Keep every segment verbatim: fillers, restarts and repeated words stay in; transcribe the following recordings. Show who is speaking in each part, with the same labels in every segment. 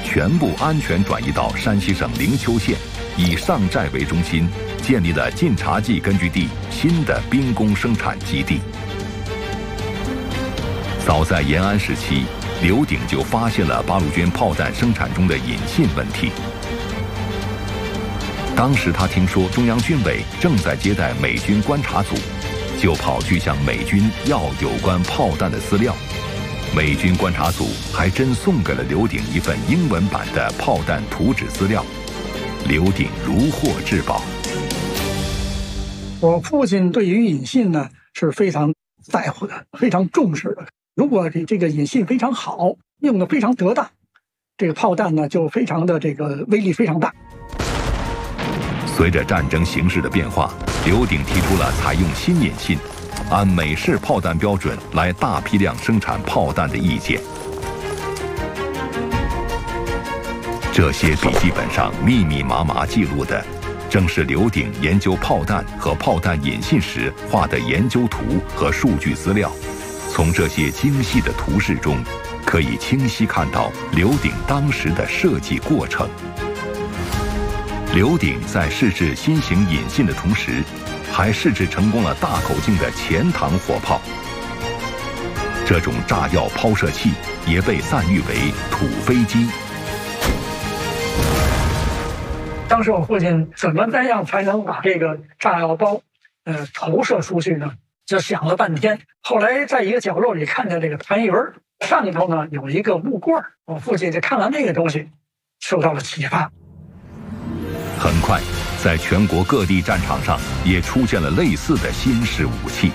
Speaker 1: 全部安全转移到山西省灵丘县，以上寨为中心，建立了晋察冀根据地新的兵工生产基地。早在延安时期，刘鼎就发现了八路军炮弹生产中的引信问题。当时他听说中央军委正在接待美军观察组，就跑去向美军要有关炮弹的资料。美军观察组还真送给了刘鼎一份英文版的炮弹图纸资料，刘鼎如获至宝。
Speaker 2: 我父亲对于引信呢是非常在乎的，非常重视的。如果这个引信非常好，用的非常得当，这个炮弹呢就非常的这个威力非常大。
Speaker 1: 随着战争形势的变化，刘鼎提出了采用新引信，按美式炮弹标准来大批量生产炮弹的意见。这些笔记本上密密麻麻记录的，正是刘鼎研究炮弹和炮弹引信时画的研究图和数据资料。从这些精细的图示中，可以清晰看到刘鼎当时的设计过程。刘鼎在试制新型引信的同时，还试制成功了大口径的前膛火炮。这种炸药抛射器也被赞誉为土飞机。
Speaker 2: 当时我父亲怎么那样才能把这个炸药包呃投射出去呢？就想了半天。后来在一个角落里看见这个弹鱼儿，上头呢有一个木棍儿。我父亲就看完这个东西，受到了启发。
Speaker 1: 很快，在全国各地战场上也出现了类似的新式武器。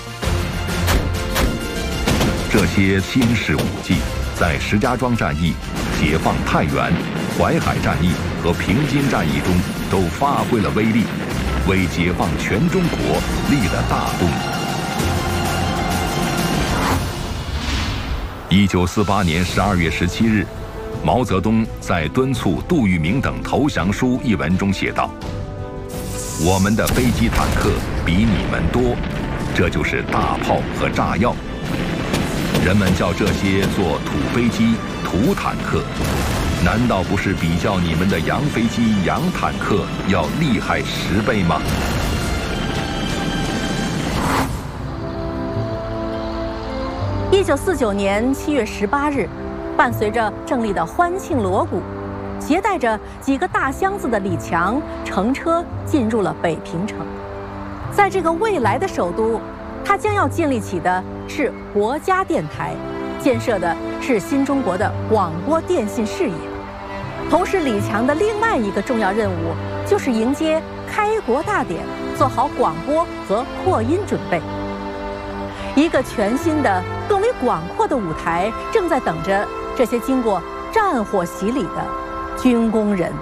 Speaker 1: 这些新式武器在石家庄战役、解放太原、淮海战役和平津战役中都发挥了威力，为解放全中国立了大功。一九四八年十二月十七日，毛泽东在敦促杜聿明等投降书一文中写道：“我们的飞机坦克比你们多，这就是大炮和炸药。人们叫这些做土飞机、土坦克，难道不是比较你们的洋飞机、洋坦克要厉害十倍吗？”
Speaker 3: 一九四九年七月十八日，伴随着胜利的欢庆锣鼓，携带着几个大箱子的李强乘车进入了北平城。在这个未来的首都，他将要建立起的是国家电台，建设的是新中国的广播电信事业。同时，李强的另外一个重要任务就是迎接开国大典，做好广播和扩音准备。一个全新的、更为广阔的舞台正在等着这些经过战火洗礼的军工人。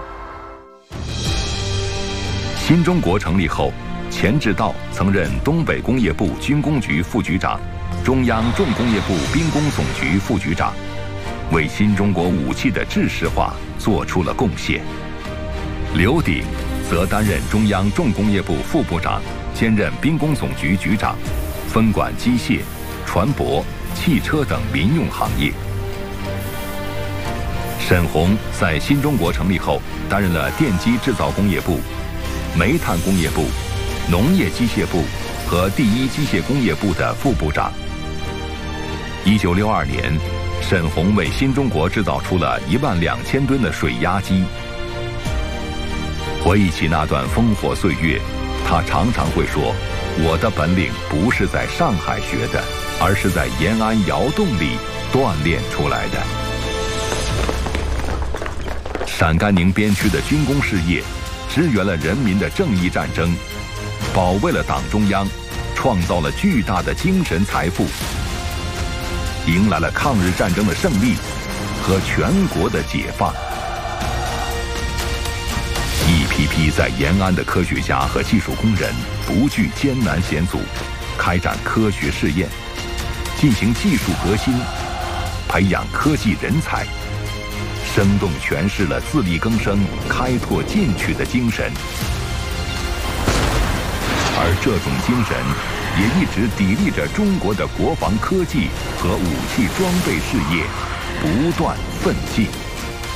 Speaker 1: 新中国成立后，钱志道曾任东北工业部军工局副局长、中央重工业部兵工总局副局长，为新中国武器的制式化做出了贡献。刘鼎则担任中央重工业部副部长，兼任兵工总局局长，分管机械、船舶、汽车等民用行业。沈鸿在新中国成立后，担任了电机制造工业部、煤炭工业部、农业机械部和第一机械工业部的副部长。一九六二年，沈鸿为新中国制造出了一万两千吨的水压机。回忆起那段烽火岁月，他常常会说：“我的本领不是在上海学的，而是在延安窑洞里锻炼出来的。”陕甘宁边区的军工事业，支援了人民的正义战争，保卫了党中央，创造了巨大的精神财富，迎来了抗日战争的胜利和全国的解放。一批批在延安的科学家和技术工人不惧艰难险阻，开展科学试验，进行技术革新，培养科技人才，生动诠释了自力更生、开拓进取的精神。而这种精神也一直砥砺着中国的国防科技和武器装备事业不断奋进。